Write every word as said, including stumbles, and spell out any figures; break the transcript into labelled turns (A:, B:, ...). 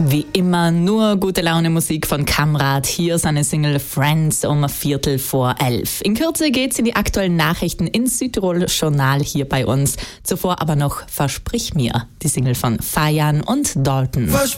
A: Wie immer nur gute Laune Musik von Kamrat. Hier seine Single Friends um Viertel vor elf. In Kürze geht's in die aktuellen Nachrichten ins Südtirol Journal hier bei uns. Zuvor aber noch Versprich mir, die Single von Fayan und Dalton.